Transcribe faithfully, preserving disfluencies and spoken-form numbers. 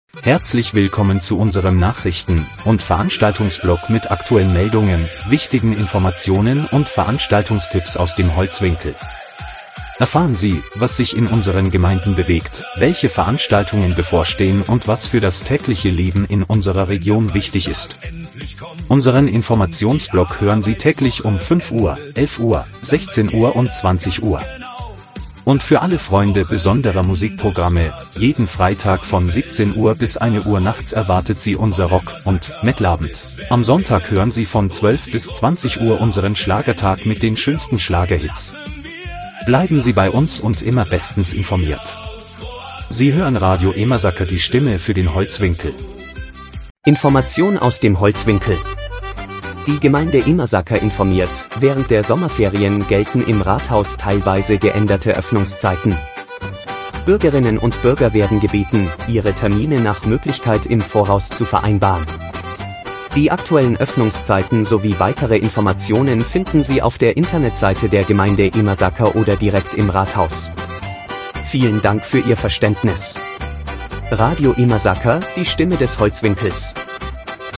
Herzlich willkommen zu unserem Nachrichten- und Veranstaltungsblog mit aktuellen Meldungen, wichtigen Informationen und Veranstaltungstipps aus dem Holzwinkel. Erfahren Sie, was sich in unseren Gemeinden bewegt, welche Veranstaltungen bevorstehen und was für das tägliche Leben in unserer Region wichtig ist. Unseren Informationsblog hören Sie täglich um fünf Uhr, elf Uhr, sechzehn Uhr und zwanzig Uhr. Und für alle Freunde besonderer Musikprogramme, jeden Freitag von siebzehn Uhr bis ein Uhr nachts erwartet Sie unser Rock- und Metalabend. Am Sonntag hören Sie von zwölf bis zwanzig Uhr unseren Schlagertag mit den schönsten Schlagerhits. Bleiben Sie bei uns und immer bestens informiert. Sie hören Radio Emersaker, die Stimme für den Holzwinkel. Information aus dem Holzwinkel. Die Gemeinde Emersaker informiert, während der Sommerferien gelten im Rathaus teilweise geänderte Öffnungszeiten. Bürgerinnen und Bürger werden gebeten, ihre Termine nach Möglichkeit im Voraus zu vereinbaren. Die aktuellen Öffnungszeiten sowie weitere Informationen finden Sie auf der Internetseite der Gemeinde Emersaker oder direkt im Rathaus. Vielen Dank für Ihr Verständnis. Radio Emersaker, die Stimme des Holzwinkels.